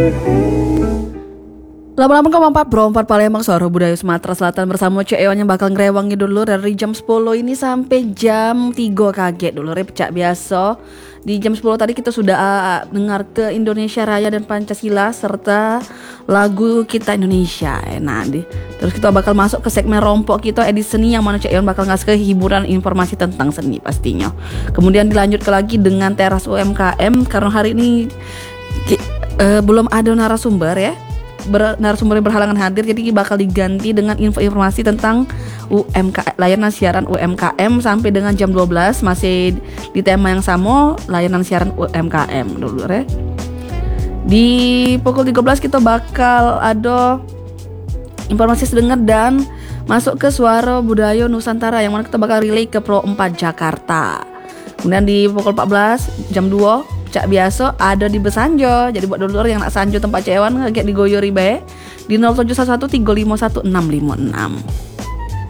88,4 Bro 4 Palembang Suara Budaya Sumatera Selatan bersama Cek Ewan yang bakal ngerewangi dulu dari jam 10 ini sampai jam 3 kaget dulu Pecak biasa. Di jam 10 tadi kita sudah dengar ke Indonesia Raya dan Pancasila serta lagu kita Indonesia. Terus kita bakal masuk ke segmen rompok kita edisi seni yang mana Cek Ewan bakal ngasih ke hiburan informasi tentang seni pastinya. Kemudian dilanjut lagi dengan teras UMKM karena hari ini belum ada narasumber ya. Narasumber berhalangan hadir, jadi bakal diganti dengan informasi tentang layanan siaran UMKM sampai dengan jam 12 masih di tema yang sama, layanan siaran UMKM dulu ya. Di pukul 13 kita bakal ada informasi sedengar dan masuk ke Suara Budaya Nusantara yang mana kita bakal relay ke Pro 4 Jakarta. Kemudian di pukul 14 jam 2 Cak biasa ada di Besanjo. Jadi buat dulur yang nak sanjo tempat Cek Ewan kaget digoyori bae di 0711 351 656.